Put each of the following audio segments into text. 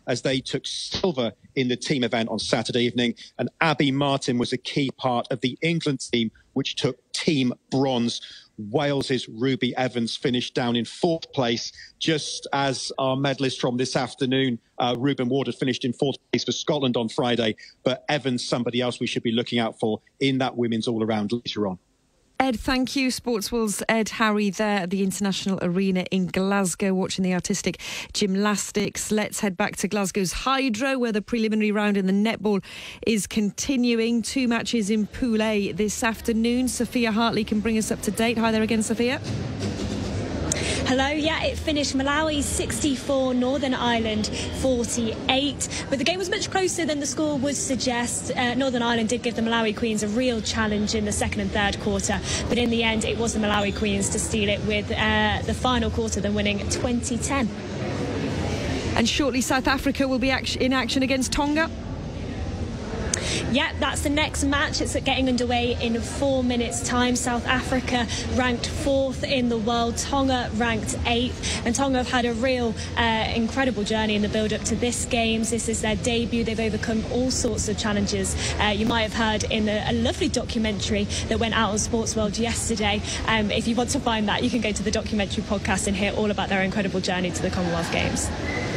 as they took silver in the team event on Saturday evening. And Abby Martin was a key part of the England team, which took team bronze. Wales's Ruby Evans finished down in fourth place, just as our medalist from this afternoon, Ruben Ward, had finished in fourth place for Scotland on Friday. But Evans, somebody else we should be looking out for in that women's all-around later on. Ed, thank you. Sportsworld's Ed Harry there at the International Arena in Glasgow, watching the artistic gymnastics. Let's head back to Glasgow's Hydro, where the preliminary round in the netball is continuing. 2 matches in Pool A this afternoon. Sophia Hartley can bring us up to date. Hi there again, Sophia. Hello, yeah, it finished Malawi 64, Northern Ireland 48. But the game was much closer than the score would suggest. Northern Ireland did give the Malawi Queens a real challenge in the second and third quarter. But in the end, it was the Malawi Queens to steal it with the final quarter, then winning 20-10. And shortly, South Africa will be in action against Tonga. Yeah, that's the next match. It's getting underway in 4 minutes' time. South Africa ranked 4th in the world, Tonga ranked 8th. And Tonga have had a real incredible journey in the build-up to this Games. This is their debut. They've overcome all sorts of challenges. You might have heard in a lovely documentary that went out on Sportsworld yesterday. If you want to find that, you can go to the documentary podcast and hear all about their incredible journey to the Commonwealth Games.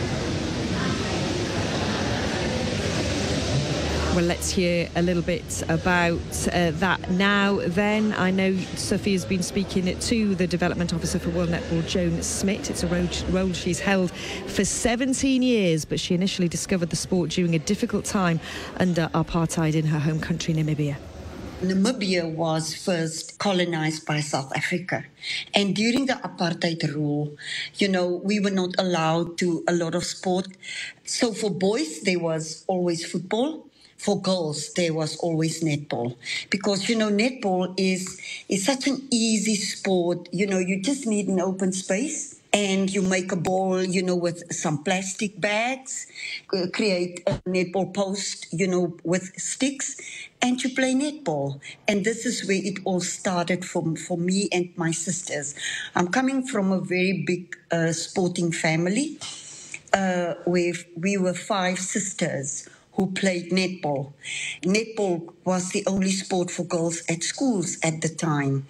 Well, let's hear a little bit about that now then. I know Sophia's been speaking to the Development Officer for World Netball, Joan Smith. It's a role she's held for 17 years, but she initially discovered the sport during a difficult time under apartheid in her home country, Namibia. Namibia was first colonized by South Africa. And during the apartheid rule, we were not allowed to a lot of sport. So for boys, there was always football. For girls, there was always netball. Because, netball is such an easy sport. You just need an open space. And you make a ball, with some plastic bags, create a netball post, with sticks, and you play netball. And this is where it all started for me and my sisters. I'm coming from a very big sporting family, where we were 5 sisters who played netball. Netball was the only sport for girls at schools at the time.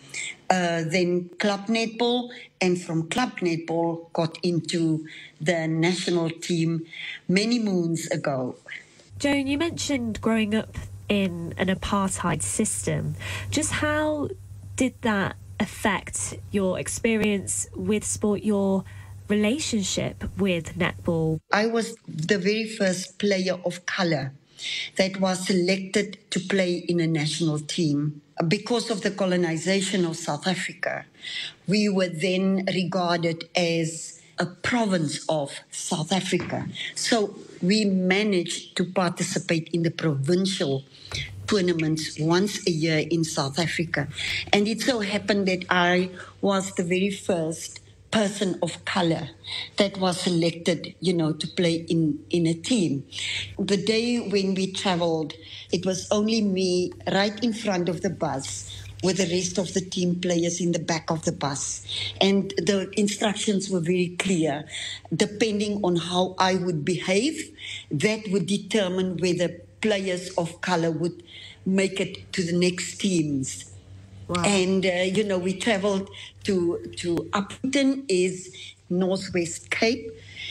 Then club netball, and from club netball got into the national team many moons ago. Joan, you mentioned growing up in an apartheid system. Just how did that affect your experience with sport, your relationship with netball? I was the very first player of colour that was selected to play in a national team. Because of the colonization of South Africa, we were then regarded as a province of South Africa. So we managed to participate in the provincial tournaments once a year in South Africa. And it so happened that I was the very first person of color that was selected, to play in a team. The day when we traveled, it was only me right in front of the bus with the rest of the team players in the back of the bus. And the instructions were very clear. Depending on how I would behave, that would determine whether players of color would make it to the next teams. Wow. And, we traveled to Upington, is Northwest Cape,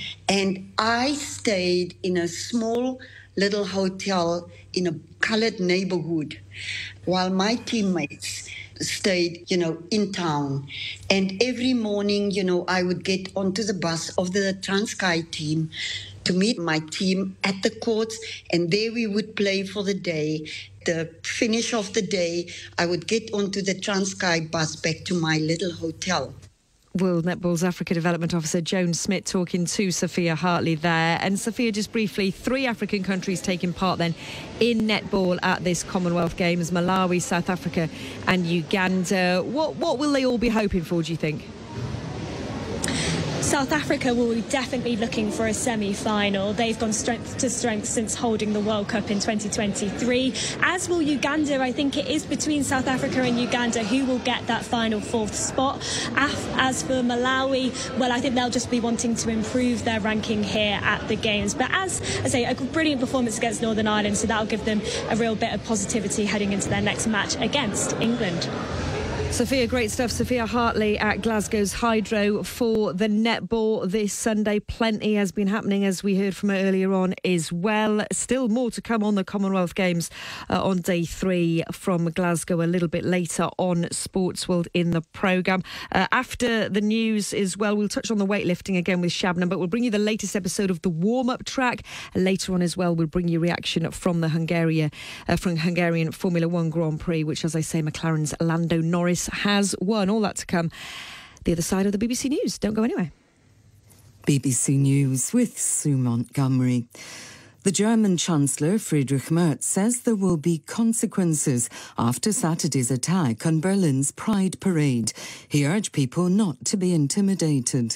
and I stayed in a small little hotel in a coloured neighbourhood while my teammates stayed, in town. And every morning, I would get onto the bus of the Transkei team to meet my team at the courts, and there we would play for the day. The finish of the day, I would get onto the Transkei bus back to my little hotel. World Netball's Africa Development Officer Joan Smith talking to Sophia Hartley there. And Sophia, just briefly, 3 African countries taking part then in netball at this Commonwealth Games: Malawi, South Africa and Uganda. What will they all be hoping for, do you think? South Africa will be definitely looking for a semi-final. They've gone strength to strength since holding the World Cup in 2023. As will Uganda. I think it is between South Africa and Uganda who will get that final fourth spot. As for Malawi, well, I think they'll just be wanting to improve their ranking here at the Games. But as I say, a brilliant performance against Northern Ireland, so that'll give them a real bit of positivity heading into their next match against England. Sophia, great stuff. Sophia Hartley at Glasgow's Hydro for the netball this Sunday. Plenty has been happening, as we heard from her earlier on as well. Still more to come on the Commonwealth Games on day 3 from Glasgow a little bit later on Sports World in the programme. After the news as well, we'll touch on the weightlifting again with Shabnam, but we'll bring you the latest episode of the warm-up track. Later on as well, we'll bring you reaction from the Hungarian Formula 1 Grand Prix, which, as I say, McLaren's Lando Norris has won. All that to come the other side of the BBC News. Don't go anywhere. BBC News with Sue Montgomery. The German Chancellor Friedrich Merz says there will be consequences after Saturday's attack on Berlin's Pride Parade. He urged people not to be intimidated.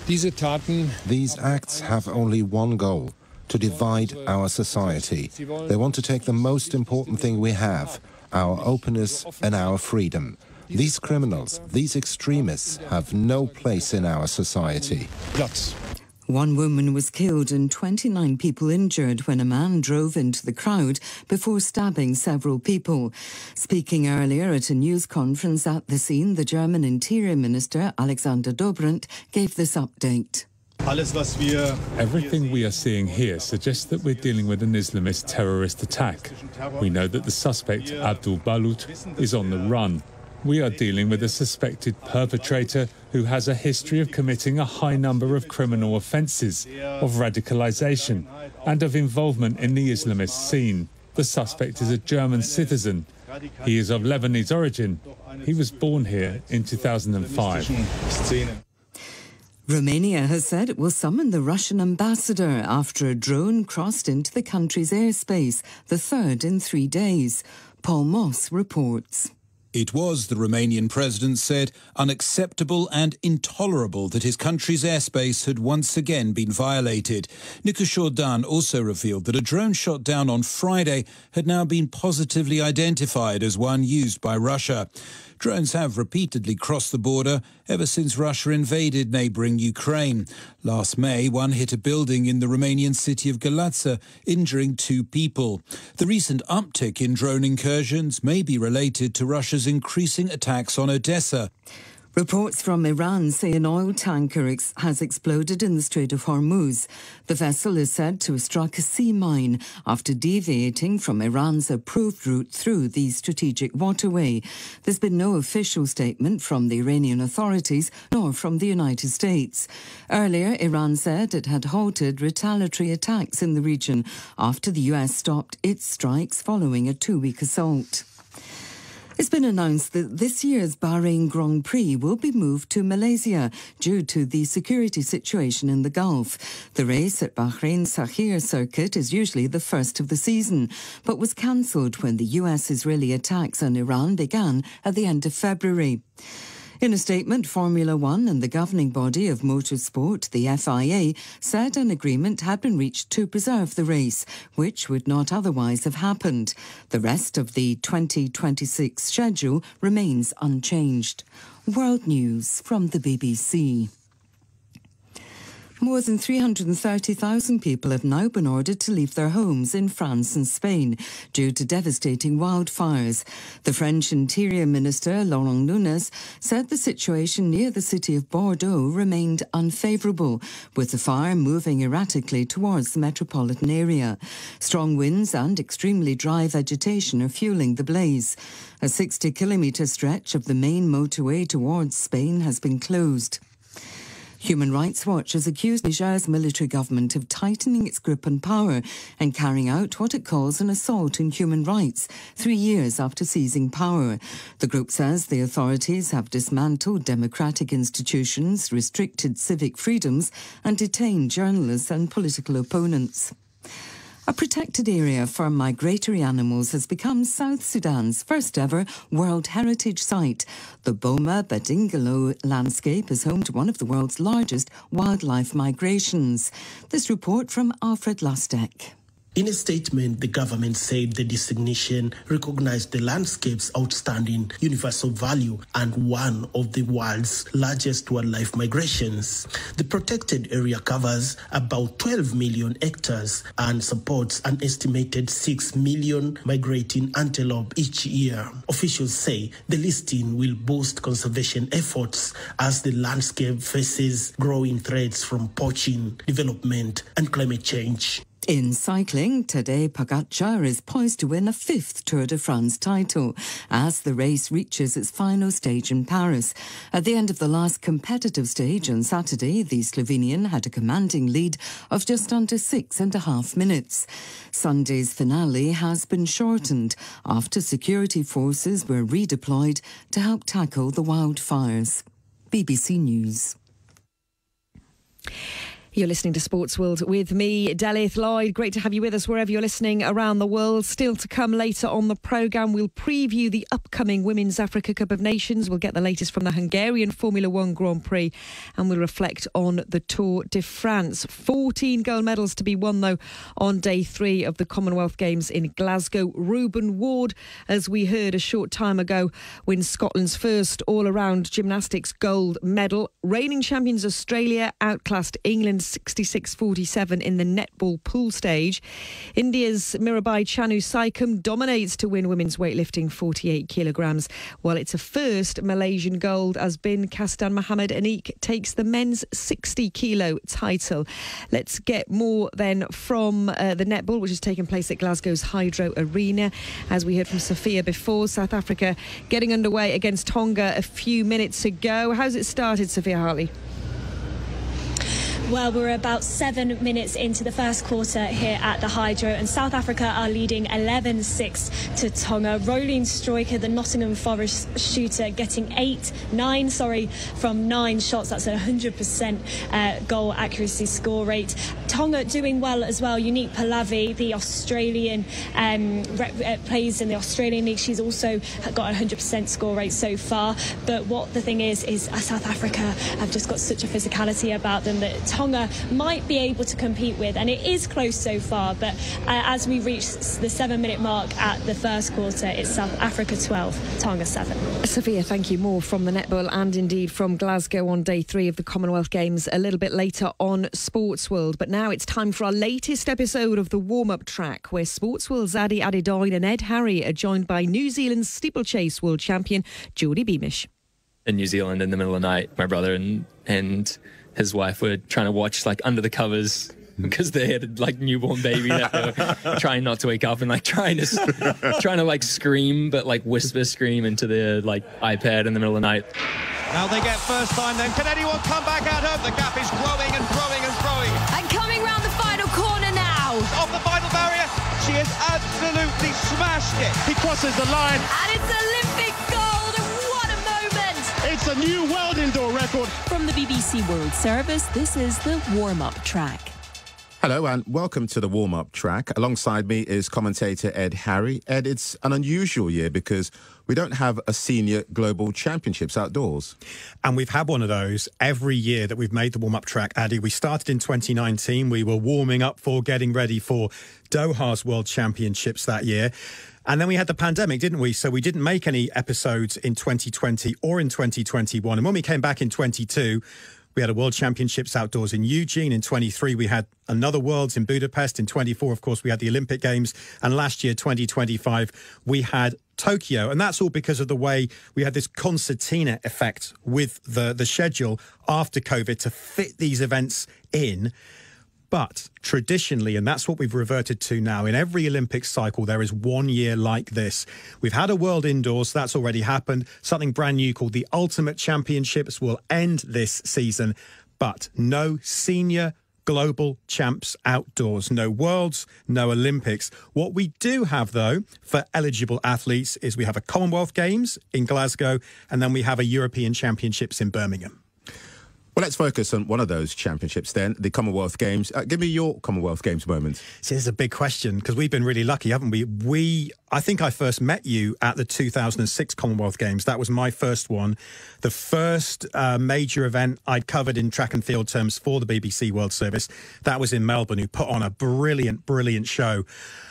These acts have only one goal: to divide our society. They want to take the most important thing we have, our openness and our freedom. These criminals, these extremists, have no place in our society. One woman was killed and 29 people injured when a man drove into the crowd before stabbing several people. Speaking earlier at a news conference at the scene, the German Interior Minister, Alexander Dobrindt, gave this update. Everything we are seeing here suggests that we're dealing with an Islamist terrorist attack. We know that the suspect, Abdul Balut, is on the run. We are dealing with a suspected perpetrator who has a history of committing a high number of criminal offences, of radicalisation and of involvement in the Islamist scene. The suspect is a German citizen. He is of Lebanese origin. He was born here in 2005. Romania has said it will summon the Russian ambassador after a drone crossed into the country's airspace, the third in 3 days. Paul Moss reports. It was, the Romanian president said, unacceptable and intolerable that his country's airspace had once again been violated. Nicușor Dan also revealed that a drone shot down on Friday had now been positively identified as one used by Russia. Drones have repeatedly crossed the border ever since Russia invaded neighbouring Ukraine. Last May, one hit a building in the Romanian city of Galați, injuring 2 people. The recent uptick in drone incursions may be related to Russia's increasing attacks on Odessa. Reports from Iran say an oil tanker has exploded in the Strait of Hormuz. The vessel is said to have struck a sea mine after deviating from Iran's approved route through the strategic waterway. There's been no official statement from the Iranian authorities nor from the United States. Earlier, Iran said it had halted retaliatory attacks in the region after the US stopped its strikes following a 2-week assault. It's been announced that this year's Bahrain Grand Prix will be moved to Malaysia due to the security situation in the Gulf. The race at Bahrain Sakhir Circuit is usually the first of the season, but was cancelled when the US-Israeli attacks on Iran began at the end of February. In a statement, Formula 1 and the governing body of motorsport, the FIA, said an agreement had been reached to preserve the race, which would not otherwise have happened. The rest of the 2026 schedule remains unchanged. World News from the BBC. More than 330,000 people have now been ordered to leave their homes in France and Spain due to devastating wildfires. The French Interior Minister, Laurent Nunez, said the situation near the city of Bordeaux remained unfavourable, with the fire moving erratically towards the metropolitan area. Strong winds and extremely dry vegetation are fuelling the blaze. A 60-kilometre stretch of the main motorway towards Spain has been closed. Human Rights Watch has accused Niger's military government of tightening its grip on power and carrying out what it calls an assault on human rights 3 years after seizing power. The group says the authorities have dismantled democratic institutions, restricted civic freedoms and detained journalists and political opponents. A protected area for migratory animals has become South Sudan's first ever World Heritage Site. The Boma Badingalo landscape is home to one of the world's largest wildlife migrations. This report from Alfred Lastek. In a statement, the government said the designation recognized the landscape's outstanding universal value and one of the world's largest wildlife migrations. The protected area covers about 12 million hectares and supports an estimated 6 million migrating antelope each year. Officials say the listing will boost conservation efforts as the landscape faces growing threats from poaching, development, and climate change. In cycling, Tadej Pogačar is poised to win a fifth Tour de France title as the race reaches its final stage in Paris. At the end of the last competitive stage on Saturday, the Slovenian had a commanding lead of just under 6.5 minutes. Sunday's finale has been shortened after security forces were redeployed to help tackle the wildfires. BBC News. You're listening to Sports World with me, Delith Lloyd. Great to have you with us wherever you're listening around the world. Still to come later on the programme, we'll preview the upcoming Women's Africa Cup of Nations. We'll get the latest from the Hungarian Formula One Grand Prix and we'll reflect on the Tour de France. 14 gold medals to be won, though, on day 3 of the Commonwealth Games in Glasgow. Reuben Ward, as we heard a short time ago, wins Scotland's first all-around gymnastics gold medal. Reigning champions Australia outclassed England 66-47 in the netball pool stage. India's Mirabai Chanu Saikum dominates to win women's weightlifting 48 kilograms, while it's a first Malaysian gold as Bin Kastan Muhammad Anik takes the men's 60 kilo title. Let's get more then from the netball, which has taken place at Glasgow's Hydro Arena. As we heard from Sophia before, South Africa getting underway against Tonga a few minutes ago. How's it started, Sophia Hartley? Well, we're about 7 minutes into the first quarter here at the Hydro, and South Africa are leading 11-6 to Tonga. Rolene Stroyker, the Nottingham Forest shooter, getting 9 from 9 shots. That's a 100% goal accuracy score rate. Tonga doing well as well. Unique Pahlavi, the Australian, plays in the Australian League. She's also got a 100% score rate so far. But what the thing is South Africa have just got such a physicality about them that Tonga might be able to compete with, and it is close so far, but as we reach the 7-minute mark at the first quarter, it's South Africa 12, Tonga 7. Sophia, thank you. More from the netball and indeed from Glasgow on day 3 of the Commonwealth Games a little bit later on Sports World. But now it's time for our latest episode of the warm-up track, where Sports World's Adi Adedoyin and Ed Harry are joined by New Zealand's steeplechase world champion Geordie Beamish. In New Zealand, in the middle of the night, my brother and his wife were trying to watch like under the covers because they had like newborn baby that they were trying not to wake up and like trying to like scream, but like whisper scream into the like iPad in the middle of the night. Now they get first time then. Can anyone come back at her? The gap is growing and growing and growing. And coming round the final corner now. Off the final barrier. She has absolutely smashed it. He crosses the line. And it's Olympic gold. What a moment. It's a new world indoor record. From the BBC World Service, this is the warm-up track. Hello and welcome to the warm-up track. Alongside me is commentator Ed Harry. Ed, it's an unusual year because we don't have a senior global championships outdoors. And we've had one of those every year that we've made the warm-up track, Addy. We started in 2019. We were warming up for getting ready for Doha's World Championships that year. And then we had the pandemic, didn't we? So we didn't make any episodes in 2020 or in 2021. And when we came back in 22, we had a World Championships outdoors in Eugene. In 23, we had another Worlds in Budapest. In 24, of course, we had the Olympic Games. And last year, 2025, we had Tokyo. And that's all because of the way we had this concertina effect with the schedule after COVID to fit these events in. But traditionally, and that's what we've reverted to now, in every Olympic cycle, there is 1 year like this. We've had a World Indoors, that's already happened. Something brand new called the Ultimate Championships will end this season, but no senior global champs outdoors. No Worlds, no Olympics. What we do have, though, for eligible athletes is we have a Commonwealth Games in Glasgow, and then we have a European Championships in Birmingham. Well, let's focus on one of those championships then, the Commonwealth Games. Give me your Commonwealth Games moment. See, this is a big question because we've been really lucky, haven't we? I think I first met you at the 2006 Commonwealth Games. That was my first one. The first major event I'd covered in track and field terms for the BBC World Service. That was in Melbourne, who put on a brilliant, brilliant show.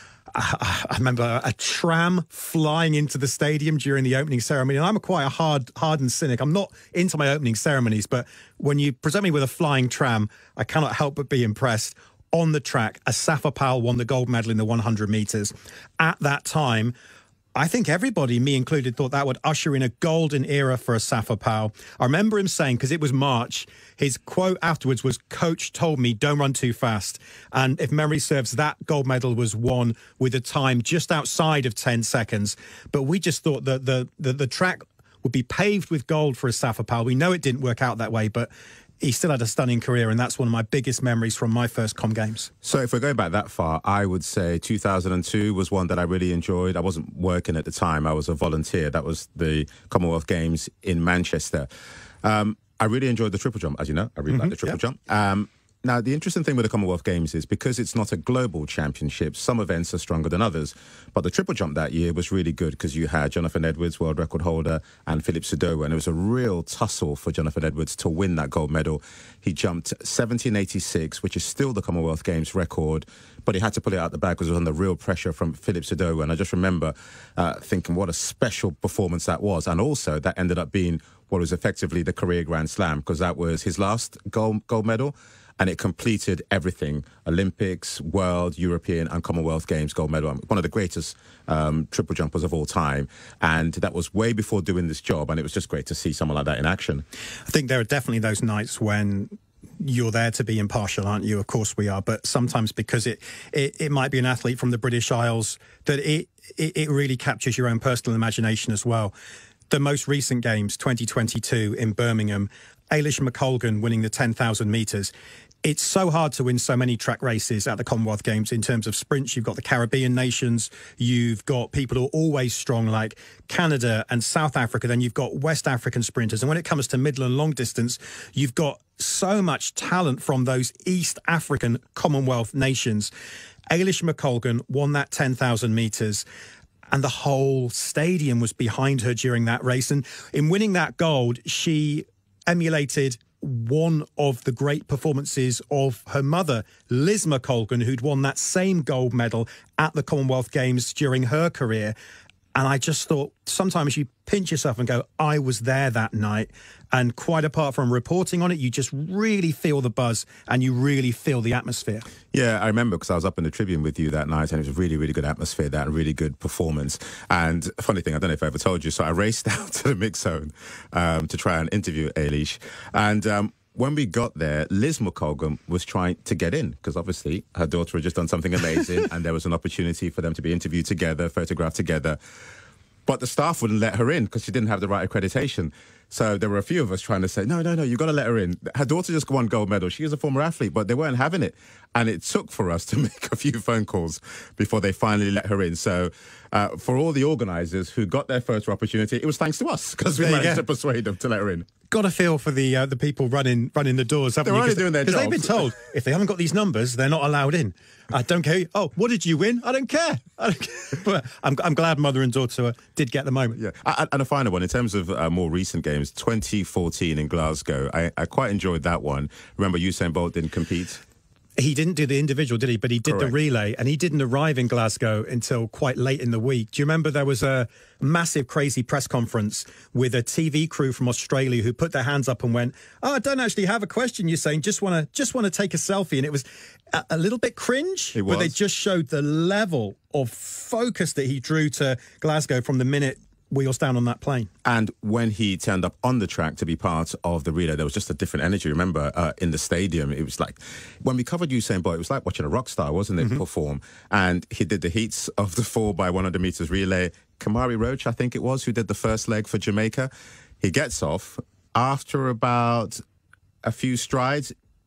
I remember a tram flying into the stadium during the opening ceremony, and I'm quite a hardened cynic. I'm not into my opening ceremonies, but when you present me with a flying tram, I cannot help but be impressed. On the track, Asaf Powell won the gold medal in the 100 metres. At that time, I think everybody, me included, thought that would usher in a golden era for Asaf Powell. I remember him saying, because it was March, his quote afterwards was, "Coach told me, don't run too fast." And if memory serves, that gold medal was won with a time just outside of 10 seconds. But we just thought that the track would be paved with gold for Asaf Powell. We know it didn't work out that way, but he still had a stunning career, and that's one of my biggest memories from my first Com Games. So if we're going back that far, I would say 2002 was one that I really enjoyed. I wasn't working at the time. I was a volunteer. That was the Commonwealth Games in Manchester. I really enjoyed the triple jump, as you know. I really like the triple jump. Now, the interesting thing with the Commonwealth Games is because it's not a global championship, some events are stronger than others. But the triple jump that year was really good because you had Jonathan Edwards, world record holder, and Philip Sodoma. And it was a real tussle for Jonathan Edwards to win that gold medal. He jumped 1786, which is still the Commonwealth Games record, but he had to pull it out the bag because it was under real pressure from Philip Sodoma. And I just remember thinking what a special performance that was. And also that ended up being what was effectively the career Grand Slam because that was his last gold medal. And it completed everything: Olympics, World, European and Commonwealth Games gold medal. One of the greatest triple jumpers of all time. And that was way before doing this job. And it was just great to see someone like that in action. I think there are definitely those nights when you're there to be impartial, aren't you? Of course we are. But sometimes because it might be an athlete from the British Isles, that it really captures your own personal imagination as well. The most recent games, 2022 in Birmingham, Eilish McColgan winning the 10,000 metres. It's so hard to win so many track races at the Commonwealth Games in terms of sprints. You've got the Caribbean nations. You've got people who are always strong like Canada and South Africa. Then you've got West African sprinters. And when it comes to middle and long distance, you've got so much talent from those East African Commonwealth nations. Eilish McColgan won that 10,000 metres. And the whole stadium was behind her during that race. And in winning that gold, she emulated one of the great performances of her mother, Liz McColgan, who'd won that same gold medal at the Commonwealth Games during her career. And I just thought sometimes you pinch yourself and go, I was there that night. And quite apart from reporting on it, you just really feel the buzz and you really feel the atmosphere. Yeah, I remember because I was up in the Tribune with you that night and it was a really, really good atmosphere, that really good performance. And funny thing, I don't know if I ever told you, so I raced out to the mix zone to try and interview Eilish. And when we got there, Liz McColgan was trying to get in because obviously her daughter had just done something amazing and there was an opportunity for them to be interviewed together, photographed together. But the staff wouldn't let her in because she didn't have the right accreditation. So there were a few of us trying to say, no, you've got to let her in. Her daughter just won gold medal. She is a former athlete, but they weren't having it. And it took for us to make a few phone calls before they finally let her in. So for all the organisers who got their first opportunity, it was thanks to us because we managed to persuade them to let her in. Got a feel for the people running the doors, haven't you? They're only doing their jobs. Because they've been told, if they haven't got these numbers, they're not allowed in. I don't care. Oh, what did you win? I don't care. But I'm glad mother and daughter did get the moment. Yeah, and a final one, in terms of more recent games, 2014 in Glasgow, I quite enjoyed that one. Remember, Usain Bolt didn't compete? He didn't do the individual, did he? But he did the relay, and he didn't arrive in Glasgow until quite late in the week. Do you remember there was a massive, crazy press conference with a TV crew from Australia who put their hands up and went, "Oh, I don't actually have a question, Usain. Just want to take a selfie." And it was a little bit cringe, but they just showed the level of focus that he drew to Glasgow from the minute wheels down on that plane. And when he turned up on the track to be part of the relay, there was just a different energy. Remember, in the stadium, it was like, when we covered Usain Bolt, it was like watching a rock star, wasn't it, perform? And he did the heats of the 4x100 metres relay. Kamari Roach, I think it was, who did the first leg for Jamaica. He gets off. After about a few strides,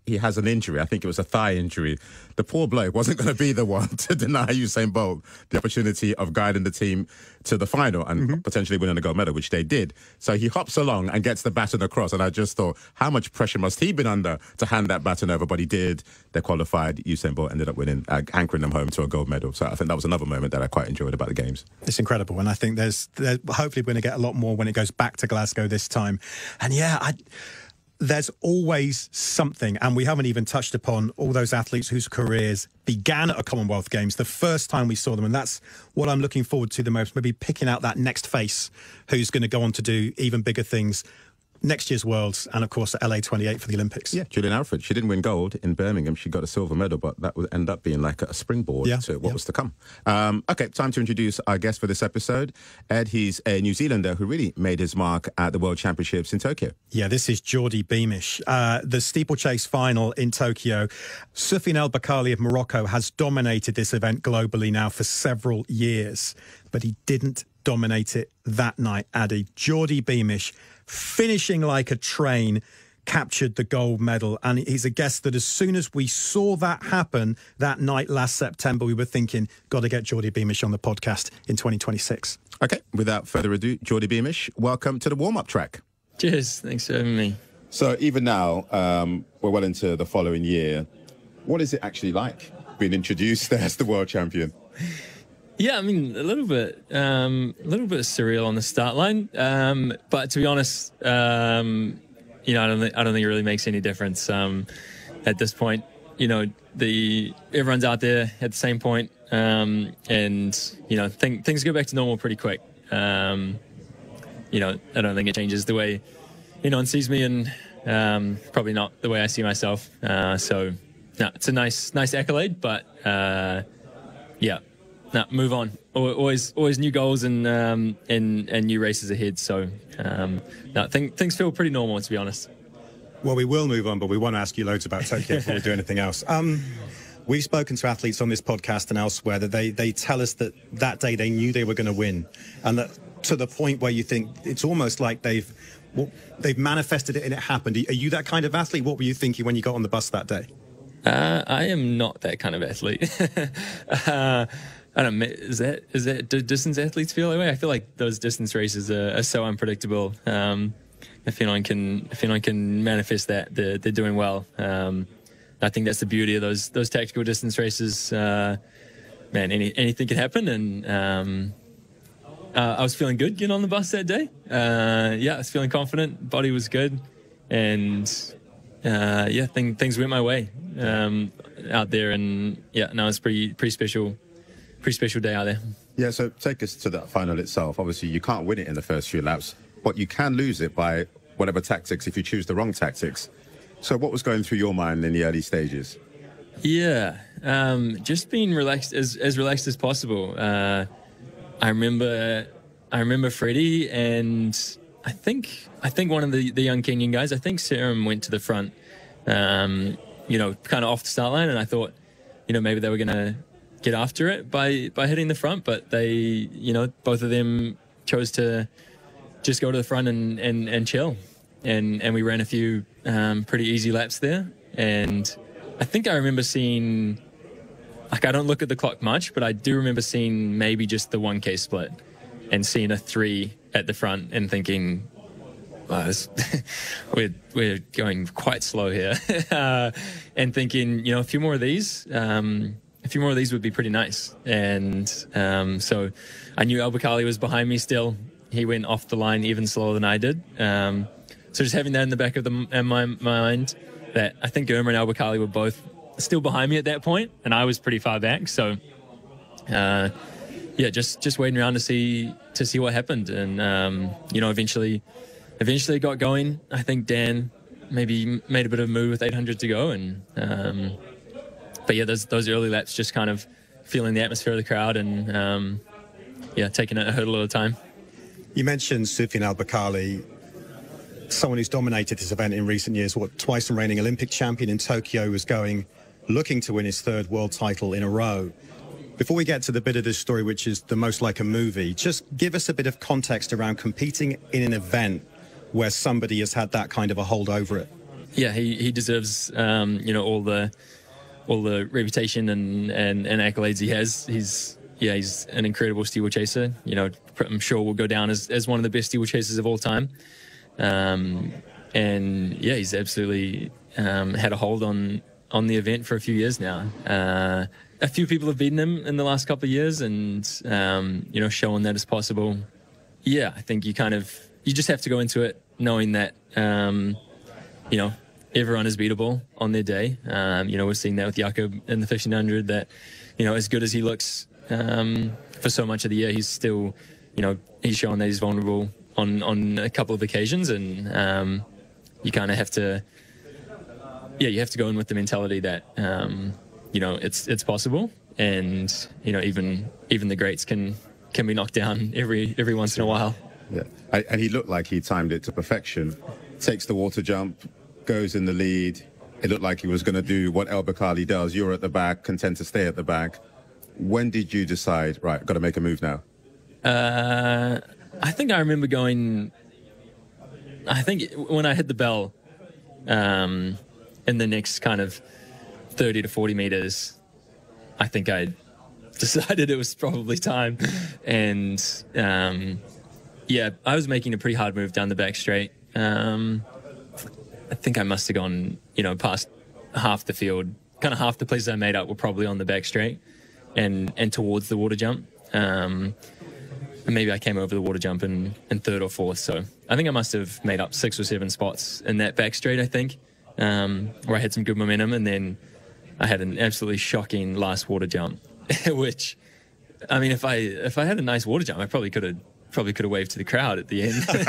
he has an injury. I think it was a thigh injury. The poor bloke wasn't going to be the one to deny Usain Bolt the opportunity of guiding the team to the final and potentially winning a gold medal, which they did. So he hops along and gets the baton across. And I just thought, how much pressure must he have been under to hand that baton over? But he did. They qualified. Usain Bolt ended up winning, anchoring them home to a gold medal. So I think that was another moment that I quite enjoyed about the Games. It's incredible. And I think there's hopefully we're going to get a lot more when it goes back to Glasgow this time. And yeah, there's always something, and we haven't even touched upon all those athletes whose careers began at a Commonwealth Games, the first time we saw them, and that's what I'm looking forward to the most, maybe picking out that next face who's going to go on to do even bigger things next year's Worlds, and of course LA 28 for the Olympics. Yeah, Julian Alfred. She didn't win gold in Birmingham. She got a silver medal, but that would end up being like a springboard to what was to come. Okay, time to introduce our guest for this episode. Ed, he's a New Zealander who really made his mark at the World Championships in Tokyo. Yeah, this is Jordi Beamish. The steeplechase final in Tokyo. Soufiane El Bakkali of Morocco has dominated this event globally now for several years, but he didn't dominate it that night, Addy. Jordi Beamish, finishing like a train, captured the gold medal. And he's a guest that as soon as we saw that happen that night last September, we were thinking, got to get Jordi Beamish on the podcast in 2026. Okay, without further ado, Jordi Beamish, welcome to the warm-up track. Cheers, thanks for having me. So even now, we're well into the following year. What is it actually like being introduced as the world champion? Yeah, I mean, a little bit surreal on the start line. But to be honest, I don't think it really makes any difference at this point. Everyone's out there at the same point, and things go back to normal pretty quick. I don't think it changes the way anyone sees me, and probably not the way I see myself. So, no, it's a nice accolade, but yeah. No, move on. Always new goals and new races ahead. So, things feel pretty normal, to be honest. Well, we will move on, but we want to ask you loads about Tokyo before we do anything else. We've spoken to athletes on this podcast and elsewhere that they tell us that day they knew they were going to win, and that to the point where you think it's almost like they've manifested it and it happened. Are you that kind of athlete? What were you thinking when you got on the bus that day? I am not that kind of athlete. I don't know, do distance athletes feel that way? I feel like those distance races are so unpredictable. If anyone can manifest that, they're doing well. I think that's the beauty of those tactical distance races. Man, anything can happen, and I was feeling good getting on the bus that day. I was feeling confident. Body was good, and things went my way out there, and it's pretty special. Pretty special day out there. Yeah, so take us to that final itself. Obviously, you can't win it in the first few laps, but you can lose it by whatever tactics if you choose the wrong tactics. So what was going through your mind in the early stages? Yeah, just being relaxed, as relaxed as possible. I remember Freddie and I think one of the young Kenyan guys, I think Serum went to the front, kind of off the start line, and I thought, maybe they were going to get after it by hitting the front, but they, both of them chose to just go to the front and chill, and we ran a few pretty easy laps there. And I think I remember seeing, I don't look at the clock much, but I do remember seeing maybe just the 1K split and seeing a 3 at the front and thinking, wow, we're going quite slow here, and thinking, a few more of these would be pretty nice. And so I knew El Bakkali was behind me still. He went off the line even slower than I did. So just having that in the back of my mind, that I think Irma and El Bakkali were both still behind me at that point, and I was pretty far back. So just waiting around to see what happened. And eventually it got going. I think Dan maybe made a bit of a move with 800 to go, and but yeah, those early laps, just kind of feeling the atmosphere of the crowd, and taking it a hurdle at a time. You mentioned Soufiane El Bakkali, someone who's dominated this event in recent years. Twice reigning Olympic champion in Tokyo, was looking to win his 3rd world title in a row. Before we get to the bit of this story, which is the most like a movie, just give us a bit of context around competing in an event where somebody has had that kind of a hold over it. yeah, he deserves all the reputation and accolades he has. He's an incredible steeple-chaser. I'm sure will go down as one of the best steeple-chasers of all time. And yeah, he's absolutely had a hold on the event for a few years now. A few people have beaten him in the last couple of years, and showing that it's possible. Yeah, I think you just have to go into it knowing that everyone is beatable on their day. We're seeing that with Jakob in the 1500. That as good as he looks for so much of the year, he's still he's shown that he's vulnerable on a couple of occasions, and you kind of have to go in with the mentality that it's possible, and even the greats can be knocked down every once in a while. Yeah, and he looked like he timed it to perfection. Takes the water jump, goes in the lead. It looked like he was going to do what El Bakkali does. You're at the back, content to stay at the back. When did you decide, right, got to make a move now? I think I remember going, I think when I hit the bell in the next kind of 30 to 40 meters, I think I decided it was probably time. And I was making a pretty hard move down the back straight. I think I must have gone, past half the field. Kind of half the places I made up were probably on the back straight and towards the water jump. And maybe I came over the water jump in third or fourth. So I think I must have made up 6 or 7 spots in that back straight, I think, where I had some good momentum. And then I had an absolutely shocking last water jump, which, I mean, if I had a nice water jump, I probably could have waved to the crowd at the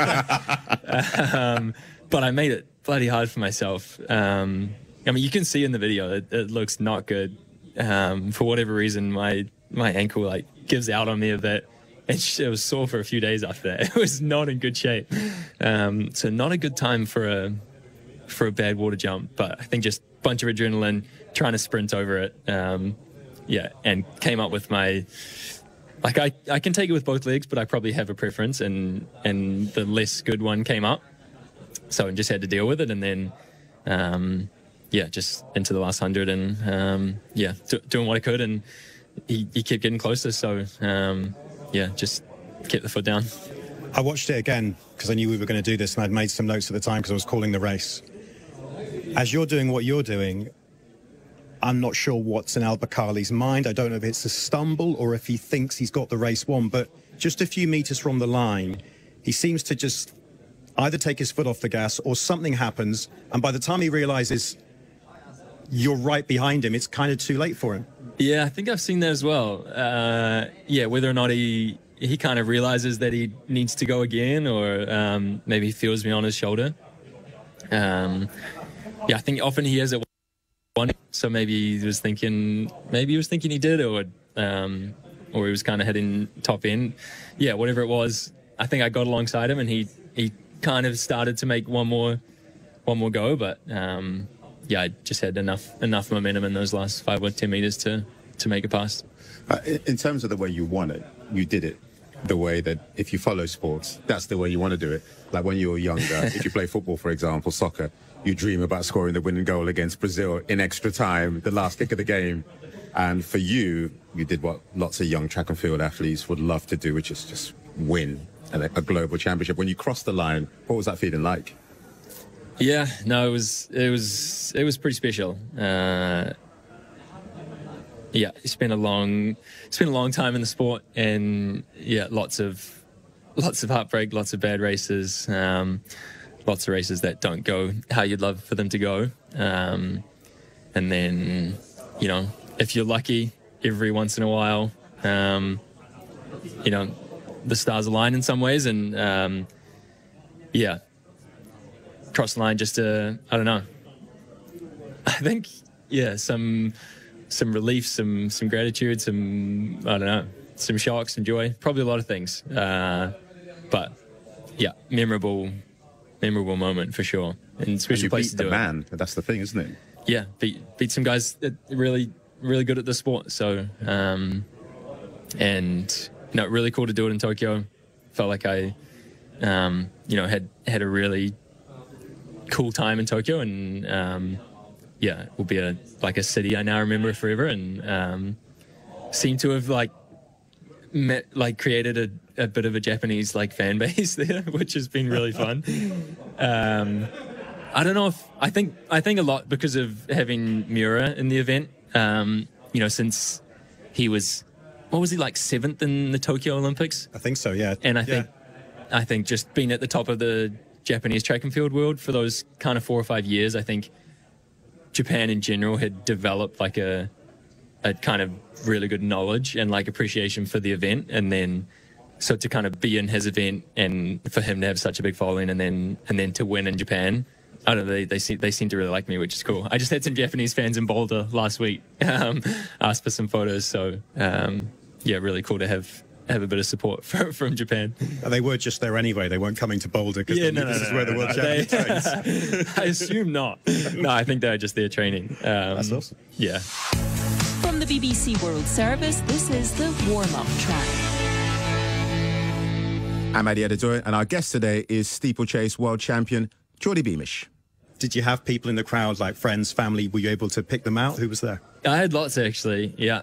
end. But I made it bloody hard for myself. I mean, you can see in the video it looks not good. For whatever reason, my ankle gives out on me a bit. It was sore for a few days after that. It was not in good shape. So not a good time for a bad water jump. But I think just a bunch of adrenaline, trying to sprint over it. And came up with my... I can take it with both legs, but I probably have a preference, and the less good one came up. So I just had to deal with it, and then, just into the last 100, and, doing what I could, and he kept getting closer. So, just kept the foot down. I watched it again because I knew we were going to do this, and I'd made some notes at the time because I was calling the race. As you're doing what you're doing, I'm not sure what's in El Bakkali's mind. I don't know if it's a stumble or if he thinks he's got the race won, but just a few meters from the line, he seems to just either take his foot off the gas or something happens, and by the time he realizes you're right behind him, it's kind of too late for him. Yeah, I think I've seen that as well. Whether or not he kind of realizes that he needs to go again, or maybe he feels me on his shoulder. I think often he has it one, so maybe he was thinking he did, or he was kind of heading top end. Yeah, whatever it was, I think I got alongside him, and he kind of started to make one more go, but I just had enough momentum in those last 5 or 10 meters to make it past. In terms of the way you won it, you did it the way that, if you follow sports, that's the way you want to do it. Like when you were younger, if you play football, for example, soccer, you dream about scoring the winning goal against Brazil in extra time, the last kick of the game. And for you, you did what lots of young track and field athletes would love to do, which is just win a global championship. When you crossed the line, what was that feeling like? Yeah, no, it was pretty special. It's been a long time in the sport, and lots of heartbreak, lots of bad races, lots of races that don't go how you'd love for them to go. And then, if you're lucky, every once in a while, the stars align in some ways, and cross the line just to, I don't know. I think, some relief, some gratitude, some, I don't know, some shock, some joy, probably a lot of things. But memorable moment for sure. And special place to do it. Man, that's the thing, isn't it? Yeah, beat some guys that are really, really good at the sport. So, really cool to do it in Tokyo. Felt like I, had a really cool time in Tokyo, and it will be a city I now remember forever, and seem to have created a bit of a Japanese fan base there, which has been really fun. I don't know if I think a lot because of having Miura in the event. Since he was, what was he, 7th in the Tokyo Olympics? I think so, yeah. And I think just being at the top of the Japanese track and field world for those kind of 4 or 5 years, I think Japan in general had developed a kind of really good knowledge and appreciation for the event, and then so to kind of be in his event and for him to have such a big following, and then to win in Japan, I don't know, they seem to really like me, which is cool. I just had some Japanese fans in Boulder last week asked for some photos, so really cool to have a bit of support from Japan. They were just there anyway. They weren't coming to Boulder because this is where the world champion trains. I assume not. No, I think they're just there training. That's awesome. Yeah. From the BBC World Service, this is the warm-up track. I'm Adi Adedoye, and our guest today is steeplechase world champion Geordie Beamish. Did you have people in the crowd, friends, family? Were you able to pick them out? Who was there? I had lots, actually, yeah.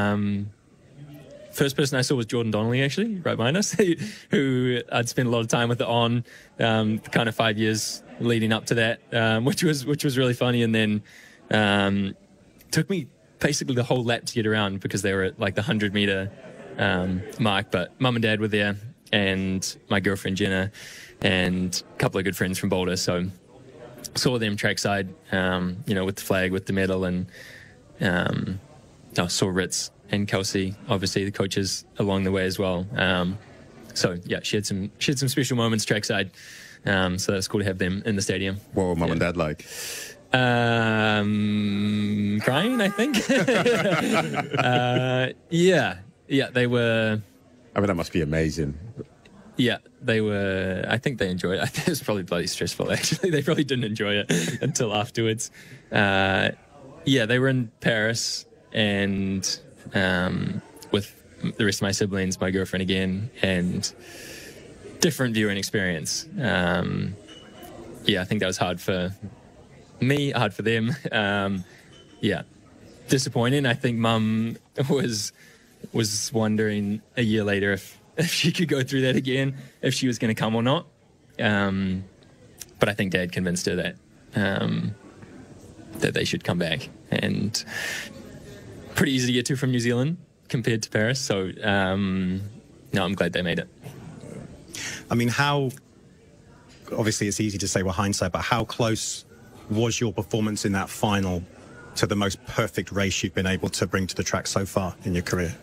First person I saw was Jordan Donnelly, actually, right behind us, who I'd spent a lot of time with on kind of 5 years leading up to that, which was really funny. And then took me basically the whole lap to get around because they were at the 100-meter mark. But mum and dad were there, and my girlfriend Jenna, and a couple of good friends from Boulder. So saw them trackside, with the flag, with the medal, and saw Ritz and Kelsey, obviously the coaches along the way as well. She had some special moments trackside. So that's cool to have them in the stadium. What were mum and dad like? Crying, I think. They were. I mean, that must be amazing. Yeah, they were. I think they enjoyed it. It was probably bloody stressful, actually. They probably didn't enjoy it until afterwards. They were in Paris and with the rest of my siblings, my girlfriend again, and different viewing experience. I think that was hard for me, hard for them. Disappointing. I think mum was wondering a year later if she could go through that again, if she was going to come or not. But I think Dad convinced her that they should come back. And pretty easy to get to from New Zealand compared to Paris. So, I'm glad they made it. I mean, obviously it's easy to say with hindsight, but how close was your performance in that final to the most perfect race you've been able to bring to the track so far in your career?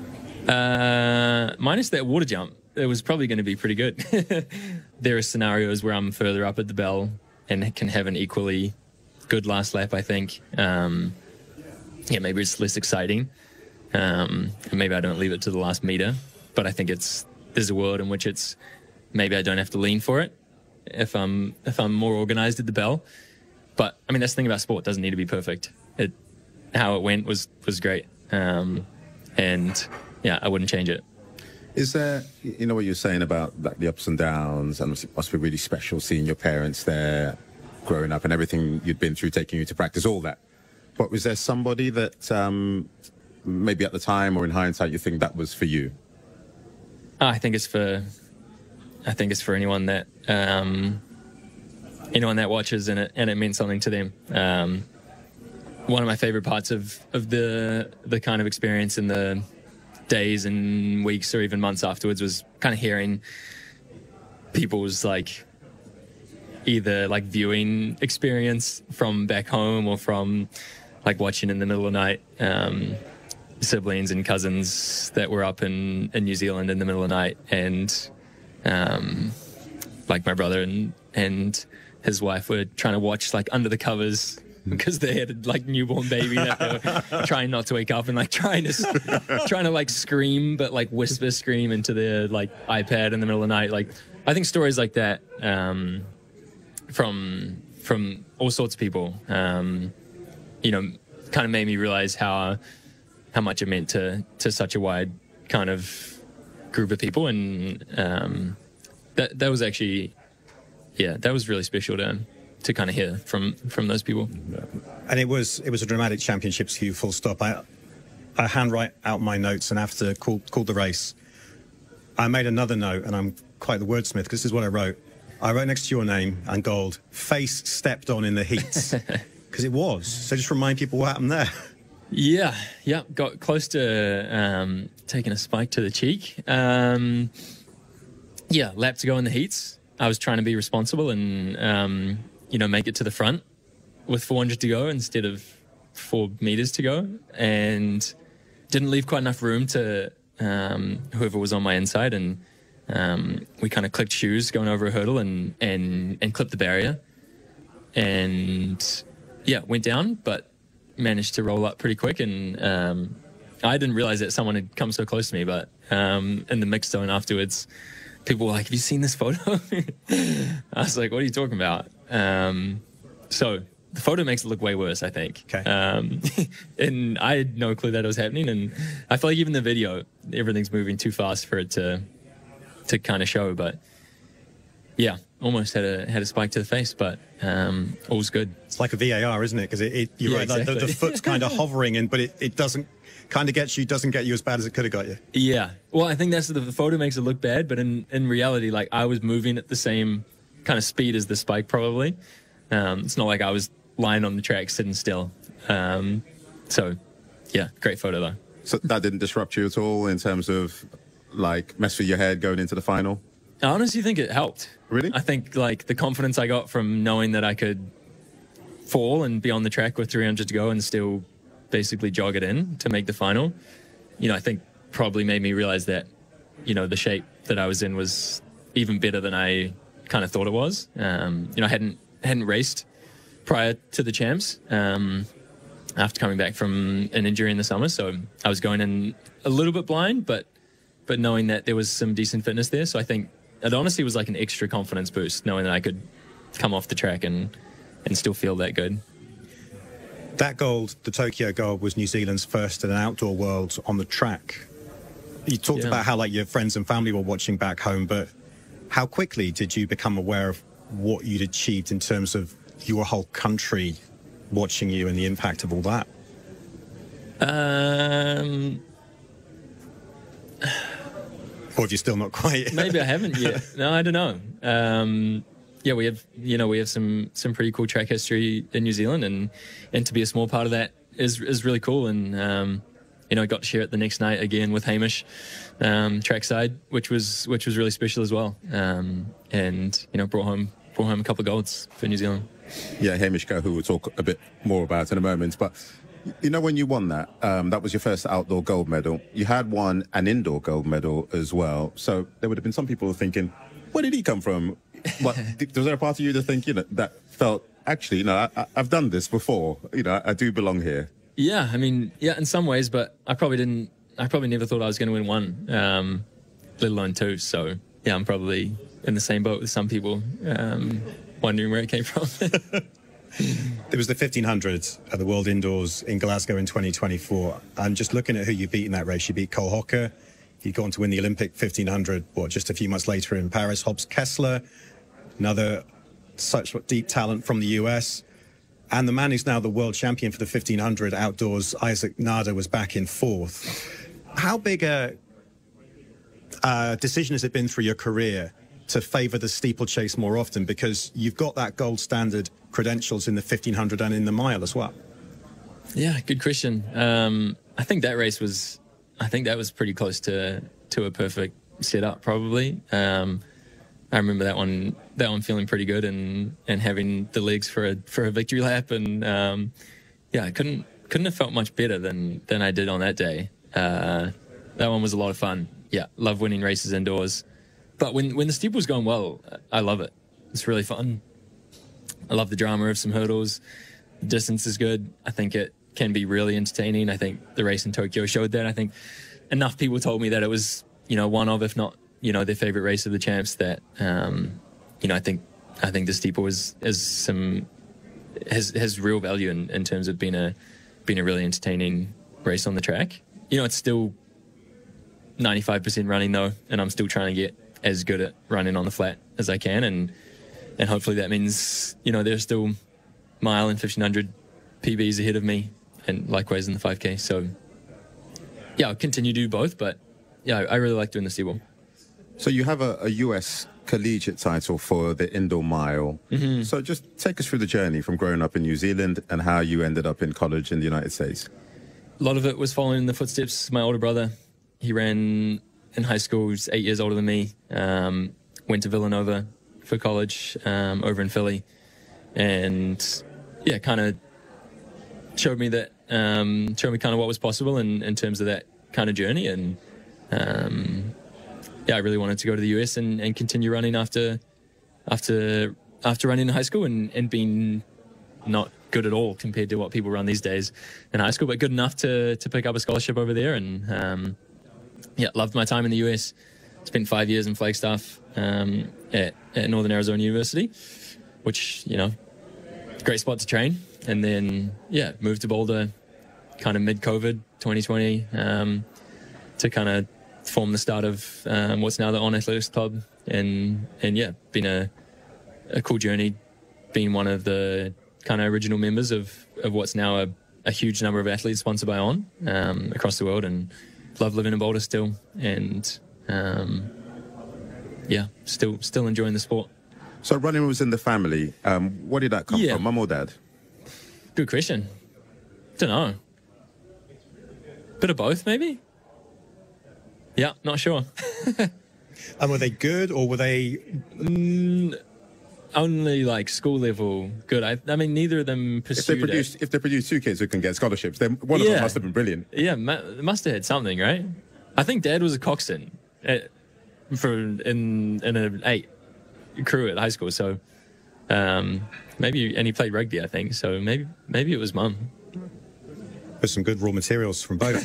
Minus that water jump, it was probably going to be pretty good. There are scenarios where I'm further up at the bell and can have an equally good last lap, I think. Maybe it's less exciting. And maybe I don't leave it to the last meter. But I think there's a world in which maybe I don't have to lean for it if I'm more organized at the bell. But I mean, that's the thing about sport. It doesn't need to be perfect. How it went was great. I wouldn't change it. Is there, what you're saying about the ups and downs, and it must be really special seeing your parents there growing up and everything you'd been through, taking you to practice, all that. But was there somebody that maybe at the time or in hindsight you think that was for you? I think it's for anyone that watches and it meant something to them. One of my favorite parts of the kind of experience in the days and weeks or even months afterwards was kind of hearing people's either viewing experience from back home or from watching in the middle of the night, siblings and cousins that were up in New Zealand in the middle of the night, and my brother and his wife were trying to watch under the covers because they had a newborn baby that they were trying not to wake up and trying to scream, but whisper scream into their iPad in the middle of the night. I think stories like that from all sorts of people, kind of made me realize how much it meant to such a wide kind of group of people, and that was actually, that was really special to kind of hear from those people. And it was a dramatic championships queue, full stop. I handwrite out my notes, and after called the race, I made another note, and I'm quite the wordsmith because this is what I wrote. I wrote next to your name and gold, face stepped on in the heats, because it was. So just remind people what happened there. Yeah, got close to taking a spike to the cheek. Lap to go in the heats. I was trying to be responsible and make it to the front with 400 to go instead of 4 meters to go, and didn't leave quite enough room to whoever was on my inside, and we kind of clipped shoes going over a hurdle and clipped the barrier, and went down, but managed to roll up pretty quick. And I didn't realize that someone had come so close to me, but in the mix zone afterwards, people were like, "Have you seen this photo?" I was like, "What are you talking about?" So the photo makes it look way worse, I think. Okay. And I had no clue that it was happening, and I feel like even the video, everything's moving too fast for it to kind of show. But almost had a spike to the face, but all's good. It's like a VAR, isn't it? Because you're right, exactly. like the foot's kind of hovering, but it doesn't kind of doesn't get you as bad as it could have got you. Yeah. Well, I think that's the photo makes it look bad, but in reality, like, I was moving at the same kind of speed as the spike probably. It's not like I was lying on the track sitting still. Great photo though. So that didn't disrupt you at all in terms of like mess with your head going into the final? I honestly think it helped. Really? I think like the confidence I got from knowing that I could fall and be on the track with 300 to go and still basically jog it in to make the final, I think probably made me realize that, the shape that I was in was even better than I kind of thought it was. I hadn't raced prior to the champs after coming back from an injury in the summer, so I was going in a little bit blind, but knowing that there was some decent fitness there. So I think it honestly was like an extra confidence boost, knowing that I could come off the track and still feel that good. That gold, the Tokyo gold, was New Zealand's first in an outdoor world on the track. You talked about how like your friends and family were watching back home, but how quickly did you become aware of what you'd achieved in terms of your whole country watching you and the impact of all that? Or have you still not quite? Maybe I haven't yet. No, I don't know. We have some pretty cool track history in New Zealand, and to be a small part of that is really cool. And I got to share it the next night again with Hamish, trackside, which was really special as well. And brought home a couple of golds for New Zealand. Yeah, Hamish Goh, who we'll talk a bit more about in a moment. But when you won that, that was your first outdoor gold medal. You had won an indoor gold medal as well. So there would have been some people thinking, where did he come from? What, was there a part of you to think, that felt, actually, I've done this before. I do belong here. Yeah, I mean, in some ways, but I probably never thought I was going to win one, let alone two. So, I'm probably in the same boat with some people, wondering where it came from. There was the 1500 at the World Indoors in Glasgow in 2024. I'm just looking at who you beat in that race. You beat Cole Hocker. He'd gone to win the Olympic 1500, just a few months later in Paris. Hobbs Kessler, another such deep talent from the US. And the man who's now the world champion for the 1500 outdoors, Isaac Nada, was back in fourth. How big a decision has it been through your career to favour the steeplechase more often? Because you've got that gold standard credentials in the 1500 and in the mile as well. Yeah, good question. I think that race was pretty close to a perfect setup, probably. I remember that one feeling pretty good and having the legs for a victory lap, and I couldn't have felt much better than I did on that day. That one was a lot of fun. Yeah, love winning races indoors. But when the steeple's going well, I love it. It's really fun. I love the drama of some hurdles. The distance is good. I think it can be really entertaining. I think the race in Tokyo showed that. I think enough people told me that it was, one of, if not, their favorite race of the champs, that, I think the steeple has real value in terms of being a really entertaining race on the track. It's still 95% running though, and I'm still trying to get as good at running on the flat as I can. And hopefully that means, there's still mile and 1500 PBs ahead of me, and likewise in the 5K. So, yeah, I'll continue to do both, but yeah, I really like doing the Seawall. So you have a US collegiate title for the indoor mile. Mm-hmm. So just take us through the journey from growing up in New Zealand and how you ended up in college in the United States. A lot of it was following in the footsteps of my older brother. He ran in high school, he's 8 years older than me. Went to Villanova for college over in Philly. And yeah, kind of showed me kind of what was possible in terms of that kind of journey. And I really wanted to go to the US and continue running after running in high school and being not good at all compared to what people run these days in high school, but good enough to pick up a scholarship over there. And loved my time in the US. Spent 5 years in Flagstaff at Northern Arizona University, which, great spot to train. And then, moved to Boulder kind of mid-COVID 2020 to kind of form the start of what's now the On Athletics Club. And been a cool journey, being one of the kind of original members of what's now a huge number of athletes sponsored by On across the world, and love living in Boulder still, and still enjoying the sport. So running was in the family. Where did that come from, mum or dad? Good question. Don't know. Bit of both, maybe? Yeah, not sure. And were they good, or were they... Only like school level good. I mean, neither of them pursued If they produce two kids who can get scholarships, then one of them must have been brilliant. Yeah, must have had something, right? I think Dad was a coxswain in an 8 crew at high school. So maybe, and he played rugby, I think. So maybe it was Mum. There's some good raw materials from both.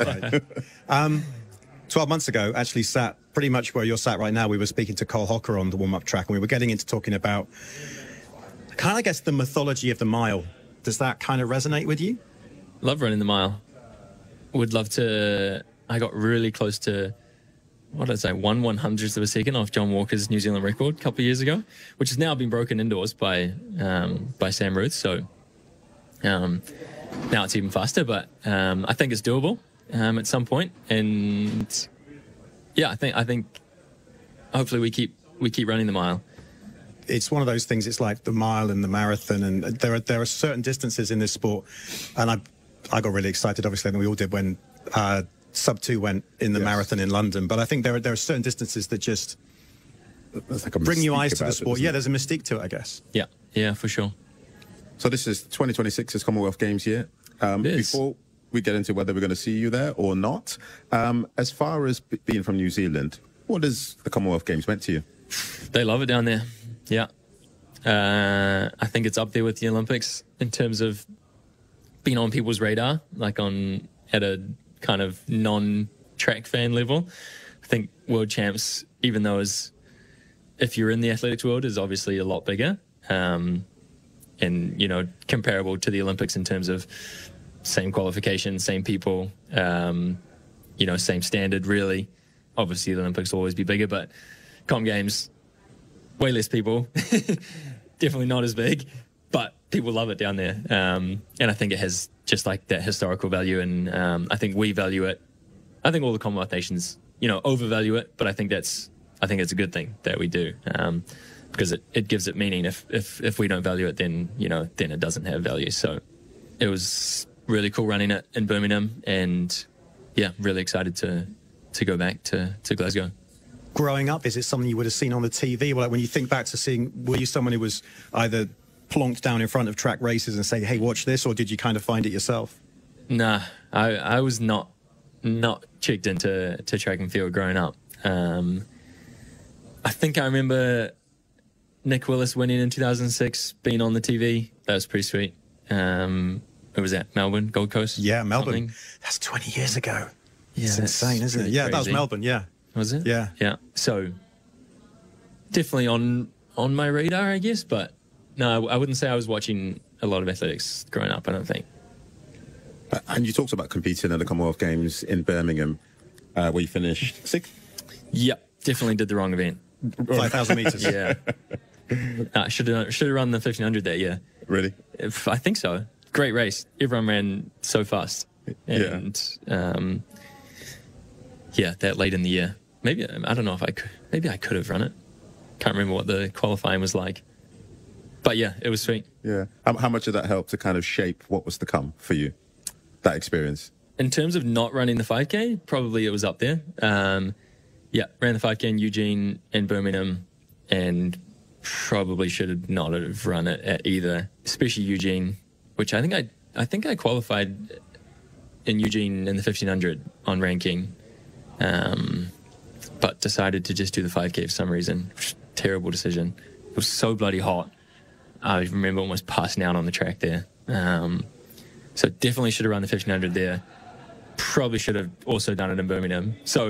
12 months ago, actually sat pretty much where you're sat right now. We were speaking to Cole Hocker on the warm-up track, and we were getting into talking about kind of, I guess, the mythology of the mile. Does that kind of resonate with you? Love running the mile. Would love to... I got really close to, 1/100th of a second off John Walker's New Zealand record a couple of years ago, which has now been broken indoors by Sam Ruth. So now it's even faster, but I think it's doable at some point. And yeah, I think hopefully we keep running the mile. It's one of those things. It's like the mile and the marathon, and there are certain distances in this sport. And I got really excited, obviously, and we all did when sub 2 went in the marathon in London. But I think there are certain distances that just bring new eyes to the sport. There's a mystique to it, I guess. Yeah, for sure. So this is 2026's Commonwealth Games year. Before we get into whether we're going to see you there or not, as far as being from New Zealand, what has the Commonwealth Games meant to you? They love it down there. Yeah. I think it's up there with the Olympics in terms of being on people's radar, like at a kind of non-track fan level. I think World Champs, even though if you're in the athletics world, is obviously a lot bigger. And, comparable to the Olympics in terms of same qualification, same people, same standard, really. Obviously, the Olympics will always be bigger, but Com Games, way less people. Definitely not as big, but people love it down there. And I think it has just like that historical value, and I think we value it. I think all the Commonwealth nations, overvalue it, but I think it's a good thing that we do. Because it gives it meaning. If we don't value it, then then it doesn't have value. So it was really cool running it in Birmingham, and really excited to go back to Glasgow. Growing up, is it something you would have seen on the TV? Well, like when you think back to seeing, were you someone who was either plonked down in front of track races and say, "Hey, watch this," or did you kind of find it yourself? Nah, I was not checked into track and field growing up. I think I remember Nick Willis winning in 2006, being on the TV. That was pretty sweet. It was at Melbourne, Gold Coast. Yeah, Melbourne. Something. That's 20 years ago. Yeah, it's insane, isn't it? Yeah, crazy. That was Melbourne, yeah. Was it? Yeah. Yeah. So definitely on my radar, I guess. But no, I wouldn't say I was watching a lot of athletics growing up, I don't think. And you talked about competing at the Commonwealth Games in Birmingham, where you finished 6th? Yep, definitely did the wrong event. 5,000 metres. Yeah. Should have run the 1500 there, yeah. Really? I think so. Great race. Everyone ran so fast. And, that late in the year. Maybe, I don't know if I could. Maybe I could have run it. Can't remember what the qualifying was like. But yeah, it was sweet. Yeah. How much did that help to kind of shape what was to come for you, that experience? In terms of not running the 5K, probably it was up there. Ran the 5K in Eugene and Birmingham, and probably should not have run it at either, especially Eugene, which I think I qualified in Eugene in the 1500 on ranking, but decided to just do the 5K for some reason. Terrible decision. It was so bloody hot. I remember almost passing out on the track there. So definitely should have run the 1500 there. Probably should have also done it in Birmingham. So